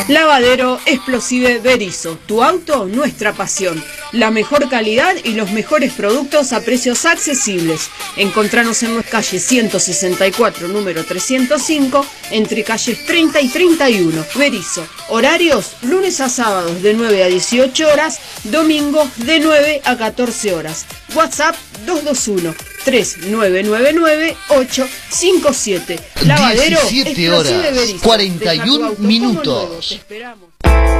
Lavadero Explosive Berisso, tu auto, nuestra pasión. La mejor calidad y los mejores productos a precios accesibles. Encontranos en nuestra calle 164, número 305, entre calles 30 y 31. Berisso. Horarios, lunes a sábados de 9 a 18 horas, domingos de 9 a 14 horas. WhatsApp 221-3999-857. Lavadero 17 horas, Explosive Berisso. 41 minutos. Te esperamos.